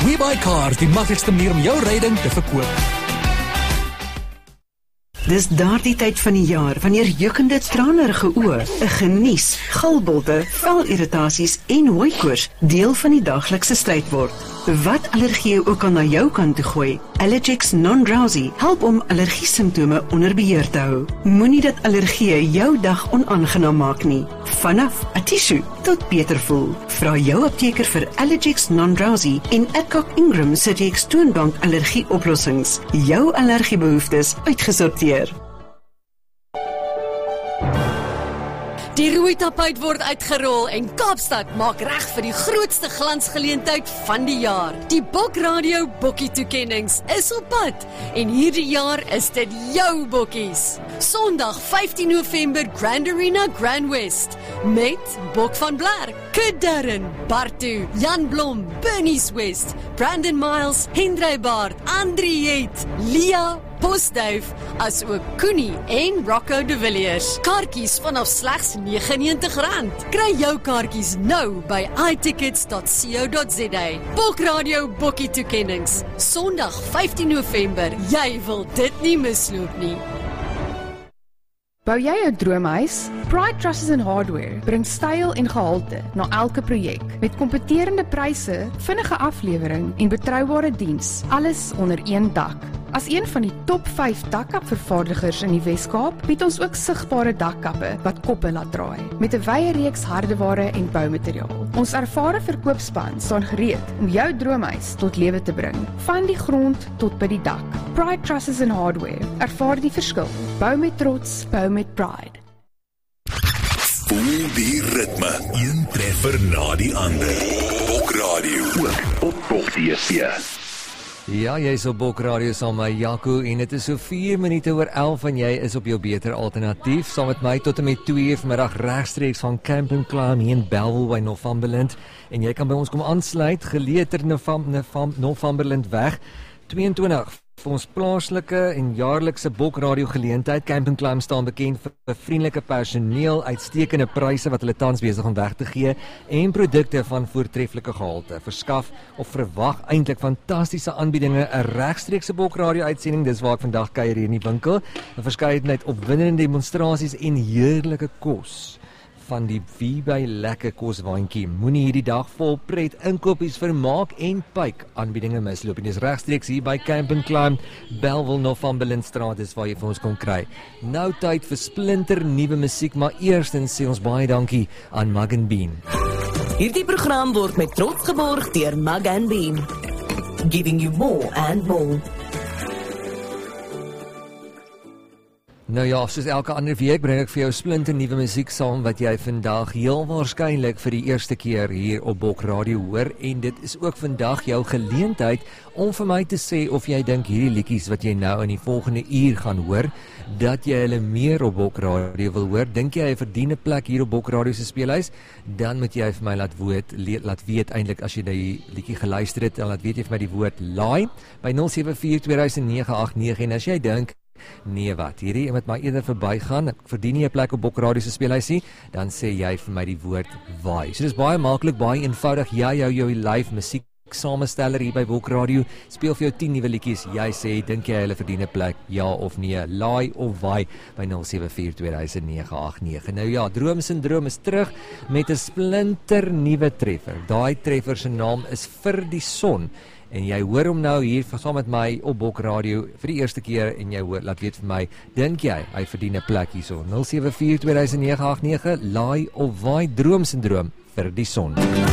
WeBuyCars, die maklikste manier om jou ryding te verkoop. Dis daardie tyd van die jaar wanneer jukkende tranerige oë, 'n genies, galbolte, velirritasies en hooikoors deel van die daglikse stryd word. Wat allergie ook al na jou kant toe gooi, Allergex Non-Drowsy help om allergiesimptome onder beheer te hou. Moenie dat allergie jou dag onaangenaam maak nie. Vanaf 'n tissue tot beter voel. Vra jou apteker vir Allergex Non-Drowsy en Adcock Ingram se Toonbank allergieoplossings. Jou allergiebehoeftes uitgesorteer. Die rooi tapuit word uitgerol en Kaapstad maak reg vir die grootste glansgeleentheid van die jaar. Die Bok Radio Bokkie toekennings is op pad en hierdie jaar is dit jou bokkies. Sondag 15 November Grand Arena Grand West met Bok van Blerk, Kid Darren, Bartu, Jan Blom, Bernice West, Brandon Miles, Hendrey Baard, Andriet, Lia, Postduif, as ook Koenie en Rocco de Villiers. Kaartjies vanaf slegs R99. Kry jou kaartjies nou by itickets.co.za. Bok Radio Bokkie toekennings. Sondag 15 November. Jy wil dit nie misloop nie. Bou jy 'n droomhuis? Pride Trusses and Hardware bring styl en gehalte na elke projek met kompeterende pryse, vinnige aflewering en betroubare diens, alles onder een dak. As een van die top 5 dakkapvervaardigers in die Wes-Kaap, bied ons ook sigbare dakkappe wat koppe laat draai, met 'n wye reeks hardeware en boumateriaal. Ons ervare verkoopspan staan gereed om jou droomhuis tot lewe te bring, van die grond tot by die dak. Pride Trusses and Hardware, ervaar die verskil. Bou met trots, bou met pride. Voel die ritme, een treffer na die ander. Bok Radio, ook op Bok TV. Ja, jy is op Bok Radio saam met Jaco en dit is so 4 minute oor 11 en jy is op jou beter alternatief saam met my tot en met 2 uur vanmiddag regstreeks van Camp & Climb hier in Bellville by Northumberland en jy kan by ons kom aansluit geleë Northumberland weg 22 vir ons plaaslike en jaarlikse Bok Radio geleentheid. Camp & Climb staan bekend vir vriendelike personeel, uitstekende pryse wat hulle tans besig om weg te gee en produkte van voortreffelike gehalte. Verskaf of verwag eintlik fantastiese aanbiedinge, 'n regstreekse Bok Radio uitsending, dis waar ek vandag kuier hier in die winkel. 'n Verskeidenheid opwindende demonstrasies en heerlike kos. Van die by lekker koswaantjie. Moenie hierdie dag vol pret, inkopies, vermaak en pyk aanbiedinge misloop. En dis regstreeks hier by Camp & Climb, Bellville, Northumberland Straat is waar jy vir ons kon kry. Nou tyd vir splinter nuwe musiek, maar eerstens sê ons baie dankie aan Mug & Bean. Hierdie program word met trots geborg deur Mug & Bean. Giving you more and more. Nou ja, soos elke ander week bring ek vir jou splinter nuwe musiek saam wat jy vandag heel waarskynlik vir die eerste keer hier op Bok Radio hoor en dit is ook vandag jou geleentheid om vir my te sê of jy dink hierdie liedjies wat jy nou in die volgende uur gaan hoor, dat jy hulle meer op Bok Radio wil hoor. Dink jy verdien 'n plek hier op Bok Radio se speelhuis? Dan moet jy vir my laat weet eintlik as jy die liedjie geluister het, dan laat weet jy vir my die woord laai by 074200989 en as jy dink nee wat, hierdie moet maar eerder verbygaan, ek verdien nie 'n plek op Bok Radio se speelhuis nie, dan sê jy vir my die woord waai. So dis baie maklik, baie eenvoudig, jy hou jou live musiek samesteller hier by Bok Radio, speel vir jou 10 nuwe liedjies, jy sê, dink jy hulle verdien 'n plek, ja of nee, laai of waai, by 074200989. Nou ja, Droom is terug met 'n splinter nuwe treffer, daai treffer se naam is Vir die Son, en jy hoor hom nou hier saam met my op Bok Radio vir die eerste keer en jy hoor, laat weet vir my, dink jy, hy verdien 'n plek hierso, 074200989, laai of waai, Droom vir die Son.